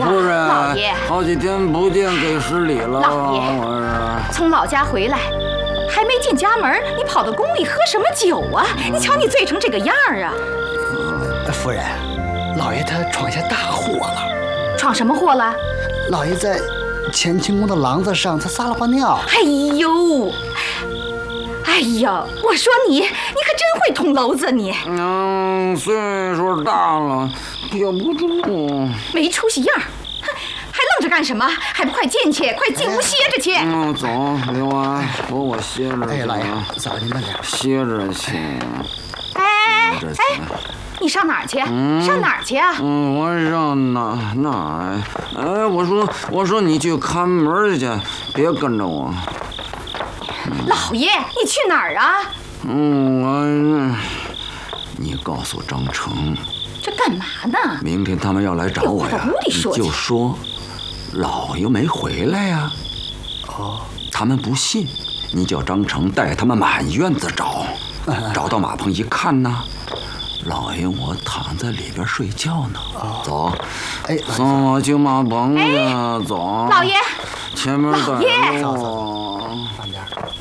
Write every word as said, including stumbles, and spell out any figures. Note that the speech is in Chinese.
夫人， 老爷， 好几天不见，给失礼了。 老爷， 我从老家回来，还没进家门，你跑到宫里喝什么酒啊？你瞧你醉成这个样儿啊！ 夫人，老爷他闯下大祸了。 闯什么祸了？ 老爷在乾清宫的廊子上，他撒了泡尿。 哎呦！哎呀，我说你，你可真会捅娄子你。 嗯，岁数大了，憋不住。 没出息样儿，哼，还愣着干什么？还不快进去，快进屋歇着去。 嗯，走，刘安，扶我歇着去。 哎，老爷，嫂子您慢点， 歇着去。 哎哎，你上哪儿去？ 嗯、 上哪儿去啊？ 嗯，我上哪哪儿？哎，我说我说你去看门去，别跟着我。 老爷，你去哪儿啊？ 嗯，我，你告诉张成， 这干嘛呢？ 明天他们要来找我呀，你就说老爷没回来呀。 哦， 他们不信，你叫张成带他们满院子找，找到马棚一看呢，老爷我躺在里边睡觉呢。走， 哎， 送我去马棚去，走。 老爷， 前面带路。 老爷， 慢点。